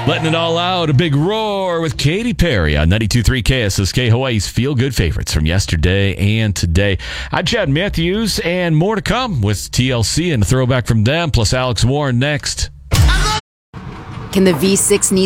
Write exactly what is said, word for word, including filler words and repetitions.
Letting it all out, a big roar with Katy Perry on ninety-two point three K S S K, Hawaii's feel-good favorites from yesterday and today. I'm Chad Matthews, and more to come with T L C and a throwback from them, plus Alex Warren next. Can the V six need